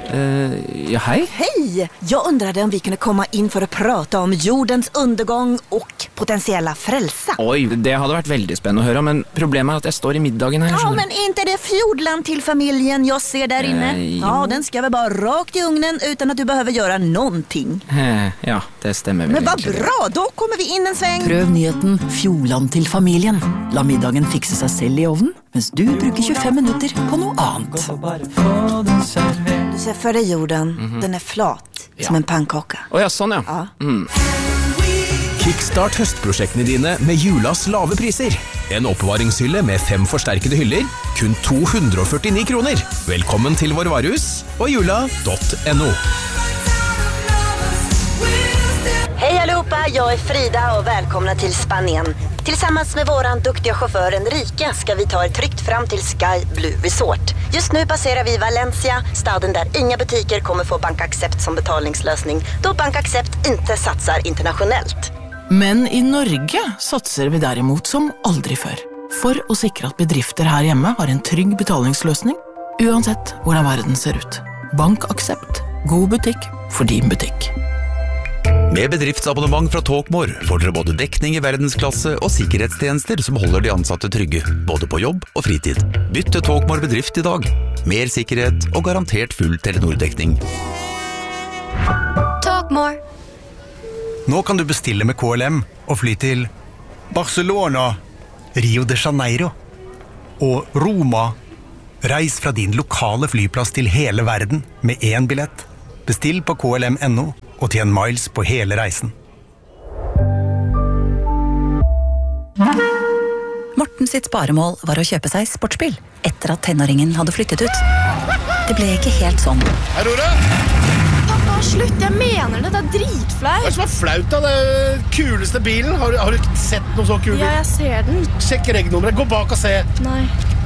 Ja, hej. Hej! Jag undrade om vi kunde komma in för att prata om jordens undergång och potentiella frälsa. Oj, det hade varit väldigt spännande att höra, men problemet är att jag står i middagen här. Ja, men inte det fjordland till familjen jag ser där inne. Ja, den ska väl bara rakt i ugnen utan att du behöver göra någonting. Ja, det stämmer väl. Men vad bra, då kommer vi in en sväng. Prøv nyheten Fjordland til familien. La middagen fikse seg selv i ovnen, mens du bruker 25 minutter på noe annet. Du ser för dig jorden, den är flat som en pannkaka. Ja, sånn ja. Kickstart høstprosjektene dine med Julas lave priser. En oppbevaringshylle med 5 forsterkede hyller, kun 249 kroner. Velkommen til vår varehus og jula.no. Hej allihopa, jag är Frida och välkomna till Spanien. Tillsammans med våran duktiga chaufför Enrique ska vi ta er tryggt fram till Sky Blue Resort. Just nu passerar vi Valencia, staden där inga butiker kommer få BankAxept som betalningslösning, då BankAxept inte satsar internationellt. Men i Norge satser vi derimot som aldri før. For å sikre at bedrifter her hjemme har en trygg betalingsløsning, uansett hvordan verden ser ut. BankAxept. God butikk for din butikk. Med bedriftsabonnement fra Talkmore får dere både dekning i verdensklasse og sikkerhetstjenester som holder de ansatte trygge, både på jobb og fritid. Bytt til Talkmore bedrift i dag. Mer sikkerhet og garantert full Telenor-dekning. Talkmore. Nå kan du bestille med KLM og fly til Barcelona, Rio de Janeiro og Roma. Reis fra din lokale flyplass til hele verden med én billett. Bestill på KLM.no og tjen miles på hele reisen. Morten sitt sparemål var å kjøpe seg sportsbil etter at tenåringen hadde flyttet ut. Det ble ikke helt sånn. Hei, Rora! Pappa, slutt, jeg mener det, det er dritflaut. Hva er det som er flaut da? Det er kuleste bilen. Har du sett noe så kul bil? Ja, jeg ser den. Sjekk regnummeret, gå bak og se. Nei.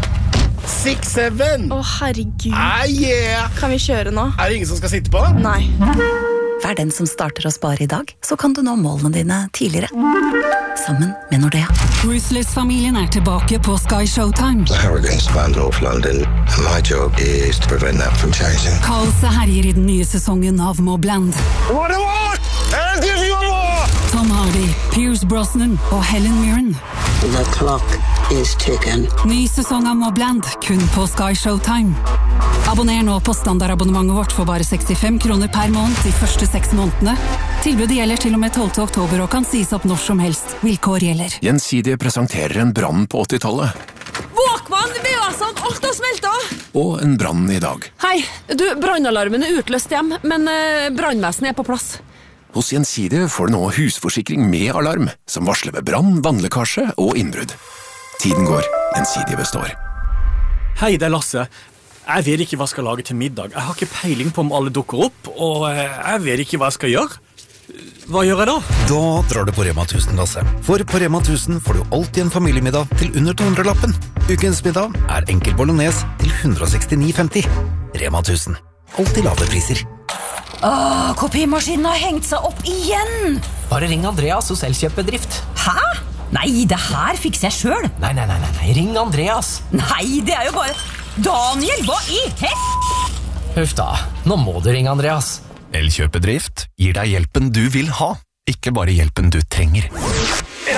6-7. Å, herregud. Yeah. Kan vi kjøre nå? Er det ingen som skal sitte på? Nei. Vær den som starter å spare i dag, så kan du nå målene dine tidligere. Sammen med Nordea. Ruthless-familien er tilbake på Sky Showtime. The Harrogans by North London, and my job is to prevent that from changing. Kaoset herjer i den nye sesongen av Mobland. What do you want? Tom Hardy, Pierce Brosnan og Helen Mirren. The clock is ticking. Ny sesong av Mobland, kun på Sky Showtime. Abonner nå på standardabonnementet vårt for bare 65 kroner per måned de første 6 månedene. Tilbudet gjelder til og med 12. oktober og kan sies opp når som helst. Vilkår gjelder. Gjensidige presenterer en brann på 80-tallet. Våkmann, vi var sånn, alt har smeltet. Og en brann i dag. Hei, du, brannalarmen er utløst hjem, men brannvesenet er på plass. Hos Gjensidige får du nå husforsikring med alarm, som varsler ved brann, vannlekkasje og innbrudd. Tiden går, Gjensidige består. Hei, det er Lasse. Jeg vet ikke hva jeg skal lage til middag. Jeg har ikke peiling på om alle dukker opp, og jeg vet ikke hva jeg skal gjøre. Hva gjør jeg da? Da drar du på Rema 1000, Lasse. For på Rema 1000 får du alltid en familiemiddag til under 200-lappen. Ukens middag er enkel bolognese til 169,50. Rema 1000. Alltid lave priser. Kopimaskinen har hengt seg opp igjen! Bare ring Andreas hos Elkjøpbedrift. Hæ? Nei, det her fikser jeg selv. Nei, ring Andreas. Nei, det er jo bare... Daniel, hva i hest? Huff da, nå må du ringe Andreas. Elkjøpbedrift gir deg hjelpen du vil ha, ikke bare hjelpen du trenger.